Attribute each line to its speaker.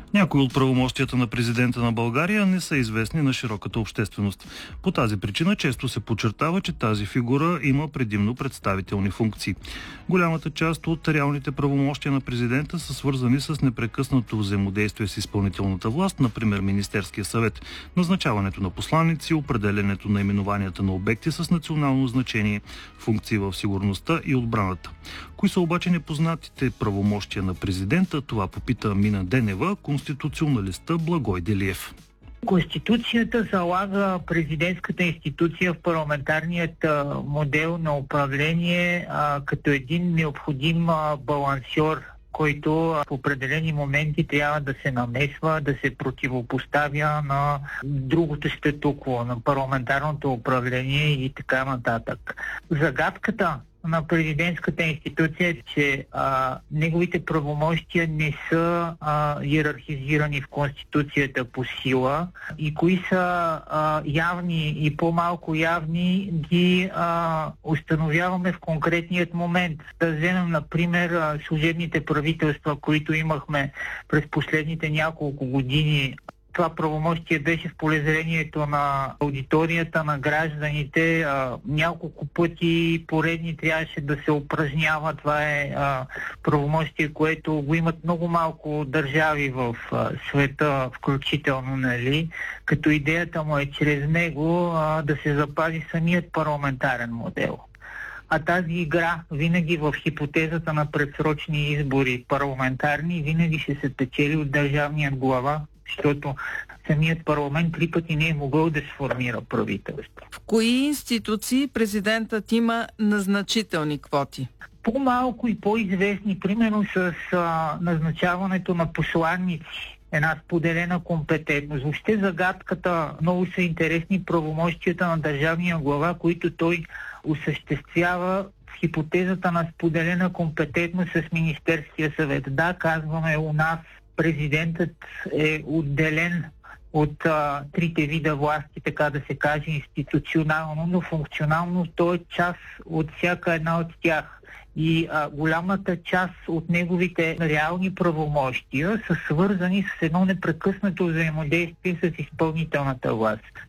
Speaker 1: Някои от правомощията на президента на България не са известни на широката общественост. По тази причина често се подчертава, че тази фигура има предимно представителни функции. Голямата част от реалните правомощия на президента са свързани с непрекъснато взаимодействие с изпълнителната власт, например Министерския съвет, назначаването на посланици, определенето на именованията на обекти с национално значение, функции в сигурността и отбраната. Кои са обаче непознатите правомощия на президента? Това попита Мина Денева, конституционалиста Благой Делиев.
Speaker 2: Конституцията залага президентската институция в парламентарният модел на управление като един необходим балансьор, който в определени моменти трябва да се намесва, да се противопоставя на другото статукво, на парламентарното управление и така нататък. Загадката на президентската институция е, че неговите правомощия не са иерархизирани в Конституцията по сила и кои са явни и по-малко явни ги установяваме в конкретният момент. Да вземем, например, служебните правителства, които имахме през последните няколко години. Това правомощие беше в полезрението на аудиторията, на гражданите. Няколко пъти поредни трябваше да се упражнява. Това е правомощие, което го имат много малко държави в света, включително, нали? Като идеята му е чрез него да се запази самият парламентарен модел. А тази игра винаги в хипотезата на предсрочни избори парламентарни винаги ще се печели от държавният глава, защото самият парламент 3 пъти не е могъл да сформира правителство.
Speaker 3: В кои институции президентът има назначителни квоти?
Speaker 2: По-малко и по-известни, примерно с назначаването на посланици. Една споделена компетентност. Въобще загадката, много са интересни правомощията на държавния глава, които той осъществява в хипотезата на споделена компетентност с Министерския съвет. Да, казваме, у нас президентът е отделен от трите вида власти, така да се каже, институционално, но функционално той е част от всяка една от тях. И голямата част от неговите реални правомощия са свързани с едно непрекъснато взаимодействие с изпълнителната власт.